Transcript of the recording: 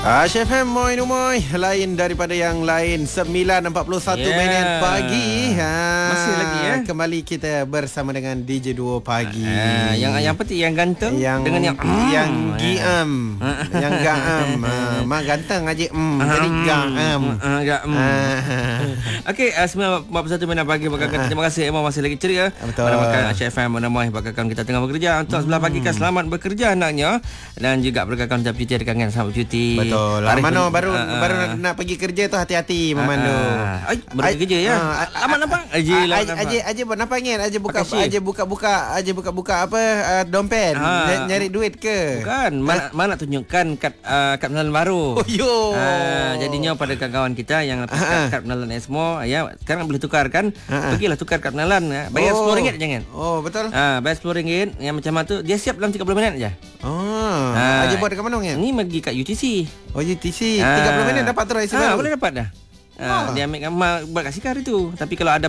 Chef Ham, moi lain daripada yang lain. 9.41 minit pagi. Masih lagi ya. Kembali kita bersama dengan DJ Duo pagi. Yang penting yang ganteng dengan yang giam. Yang gaam. Mak ganteng aja jadi gaam. Okey, 9.41 minit pagi. Terima kasih Emma masih lagi ceria. Betul. Makan Chef Ham Moi bakal kita tengah bekerja. Untuk sebelah pagi kan selamat bekerja anaknya, dan juga berkaitan dengan cuti rekangan selamat cuti. Betul. Mano baru nak pergi kerja tu hati-hati memandu. Baru kerja ya. Lama nampak? Aje nampak ingin aje buka apa dompet nyari duit ke? Bukan, mana tunjukkan kad pengenalan baru. Oh yo. Jadinya pada kawan-kawan kita yang lepas kad pengenalan Esmo ya, sekarang boleh tukar kan? Pergilah tukar kad pengenalan ya. Bayar RM10 jangan. Oh betul. Bayar RM10 yang macam tu dia siap dalam 30 minit aja. Aje buat dekat mana ni? Ni pergi kat UTC. Oh UTC 30 minit dapat terus sebaru. Boleh dapat dah. Dia ambil gambar buat kat Sikar itu. Tapi kalau ada